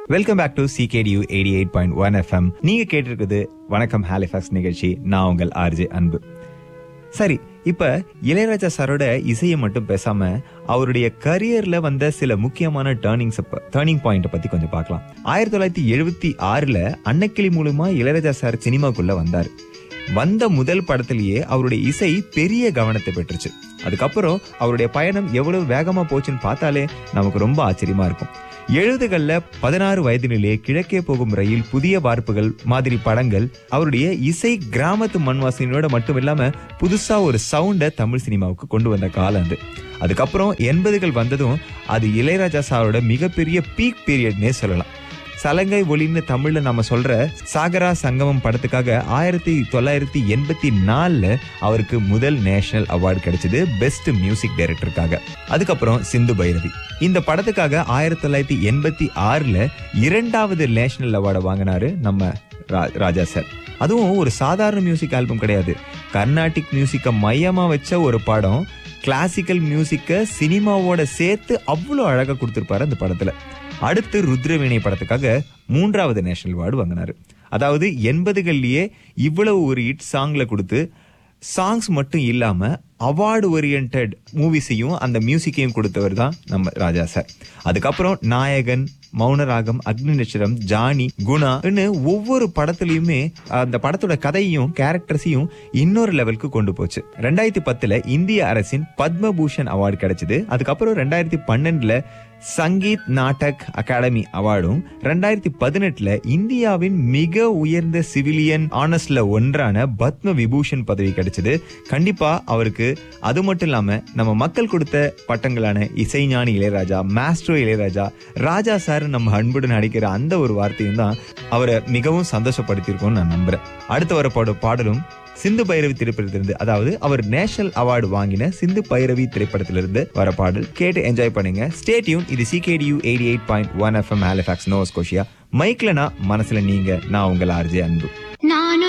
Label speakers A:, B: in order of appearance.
A: Welcome back to CKDU 88.1 FM. நீங்க கேட்டிருக்குது வணக்கம் Halifax நிகழ்ச்சி. நான் உங்கள் RJ அன்பு. சரி, இப்ப இளையராஜா சாரோட இசையை மட்டும் பேசாம அவருடைய கரியர்ல வந்த சில முக்கியமான டர்னிங் பாயிண்ட் பத்தி கொஞ்சம் பார்க்கலாம். 1976 அன்னக்கிளி மூலமா இளையராஜா சார் சினிமாக்குள்ள வந்தார். வந்த முதல் படத்திலேயே அவருடைய இசை பெரிய கவனத்தை பெற்றுச்சு. அதுக்கப்புறம் அவருடைய பயணம் எவ்வளவு வேகமா போச்சுன்னு பார்த்தாலே நமக்கு ரொம்ப ஆச்சரியமா இருக்கும். 70களில் 16 வயதினிலே கிழக்கே போகும் ரயில், புதிய வார்ப்புகள் மாதிரி படங்கள் அவருடைய இசை கிராமத்து மண்வாசனையோட மட்டும் இல்லாம புதுசா ஒரு சவுண்டை தமிழ் சினிமாவுக்கு கொண்டு வந்த காலம் அது. அதுக்கப்புறம் 80கள் வந்ததும் அது இளையராஜா சாரோட மிகப்பெரிய பீக் பீரியட்னே சொல்லலாம். சலங்கை ஒளின்னு தமிழ்ல நம்ம சொல்ற சாகரா சங்கமம் படத்துக்காக 1984 அவருக்கு முதல் நேஷனல் அவார்டு கிடைச்சது பெஸ்ட் மியூசிக் டைரக்டருக்காக. அதுக்கப்புறம் சிந்து பைரவி இந்த படத்துக்காக 1986 2வது நேஷனல் அவார்டை வாங்கினாரு நம்ம ராஜா சார். அதுவும் ஒரு சாதாரண மியூசிக் ஆல்பம் கிடையாது, கர்நாடிக் மியூசிக்கை மையமா வச்ச ஒரு படம். கிளாசிக்கல் மியூசிக்கை சினிமாவோட சேர்த்து அவ்வளோ அழகா கொடுத்திருப்பாரு அந்த படத்துல. அடுத்து ருத்ரவீணை படத்துக்காக 3வது நேஷனல் அவார்டு வாங்கினாரு. அதாவது 80களிலேயே இவ்வளவு ஒரு ஹிட் சாங்ல கொடுத்து சாங்ஸ் மட்டும் இல்லாம அவார்டு ஓரியன்ட் மூவிஸையும் அந்த மியூசிக்கையும் கொடுத்தவர் தான் நம்ம ராஜா சார். அதுக்கப்புறம் நாயகன், மௌனராகம், அக்னி நட்சத்திரம், ஜானி, குணான்னு ஒவ்வொரு படத்துலயுமே அந்த படத்தோட கதையும் கேரக்டர்ஸையும் இன்னொரு லெவலுக்கு கொண்டு போச்சு. 2010 இந்திய அரசின் பத்மபூஷன் அவார்டு கிடைச்சது. அதுக்கப்புறம் 2012 சங்கீத் நாடக் அகாடமி அவார்டும், 2018 இந்தியாவின் மிக உயர்ந்த சிவிலியன் ஆனர்ஸ்ல ஒன்றான பத்ம விபூஷன் பதவி கிடைச்சது. கண்டிப்பா அவருக்கு அது மட்டும் இல்லாம நம்ம மக்கள் கொடுத்த பட்டங்களான இசைஞானி இளையராஜா, மாஸ்ட்ரோ இளையராஜா, ராஜா சார் நம்ம அன்புடன் அடிக்கிற அந்த ஒரு வார்த்தையும் தான் அவரை மிகவும் சந்தோஷப்படுத்தியிருக்கோம்னு நான் நம்புறேன். அடுத்து வரப்போட பாடலும் சிந்து பைரவி திரைப்படத்திலிருந்து, அதாவது அவர் நேஷனல் அவார்டு வாங்கின சிந்து பைரவி திரைப்படத்திலிருந்து வர பாடல் கேட்டு என்ஜாய் பண்ணுங்க. Stay tune. இது CKDU 88.1 FM Halifax, Noah Scotia. மைக்ல நான், மனசுல நீங்க. நான் உங்கள் RJ அன்பு.